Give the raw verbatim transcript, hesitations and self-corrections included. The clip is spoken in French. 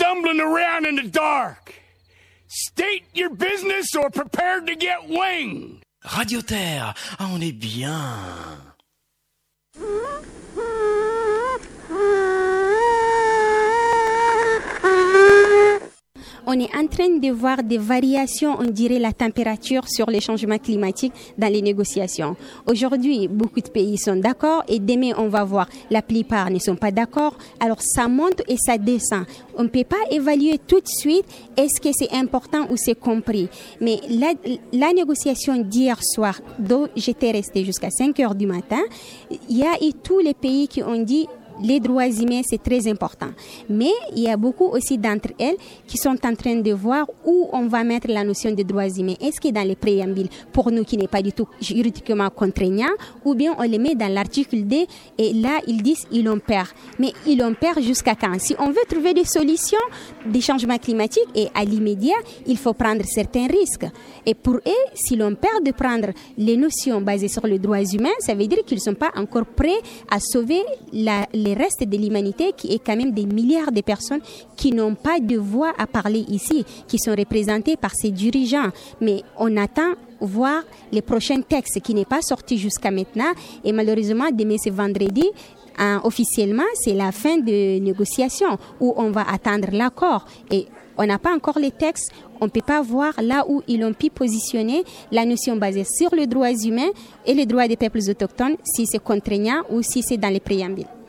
stumbling around in the dark. State your business or prepare to get winged. Radio Terre, ah, on est bien. On est en train de voir des variations, on dirait la température sur les changements climatiques dans les négociations. Aujourd'hui, beaucoup de pays sont d'accord et demain, on va voir la plupart ne sont pas d'accord. Alors, ça monte et ça descend. On ne peut pas évaluer tout de suite est-ce que c'est important ou c'est compris. Mais la, la négociation d'hier soir, dont j'étais restée jusqu'à cinq heures du matin, il y a eu tous les pays qui ont dit les droits humains, c'est très important. Mais il y a beaucoup aussi d'entre elles qui sont en train de voir où on va mettre la notion de droits humains. Est-ce que dans les préambules, pour nous qui n'est pas du tout juridiquement contraignant, ou bien on les met dans l'article D et là, ils disent ils en perd. Mais ils en perd jusqu'à quand? Si on veut trouver des solutions des changements climatiques et à l'immédiat, il faut prendre certains risques. Et pour eux, si l'on perd de prendre les notions basées sur les droits humains, ça veut dire qu'ils ne sont pas encore prêts à sauver la, les restes de l'humanité, qui est quand même des milliards de personnes qui n'ont pas de voix à parler ici, qui sont représentées par ces dirigeants. Mais on attend voir les prochains textes qui n'est pas sorti jusqu'à maintenant. Et malheureusement, demain c'est vendredi. Hein, officiellement, c'est la fin de négociations où on va attendre l'accord. Et on n'a pas encore les textes. On ne peut pas voir là où ils ont pu positionner la notion basée sur les droits humains et les droits des peuples autochtones, si c'est contraignant ou si c'est dans les préambules.